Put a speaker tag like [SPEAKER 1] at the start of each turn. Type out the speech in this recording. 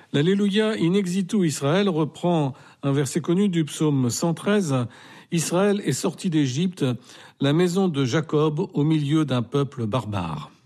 [SPEAKER 1] L'Alléluia in exitu Israël reprend un verset connu du psaume 113. Israël est sorti d'Égypte, la maison de Jacob au milieu d'un peuple barbare.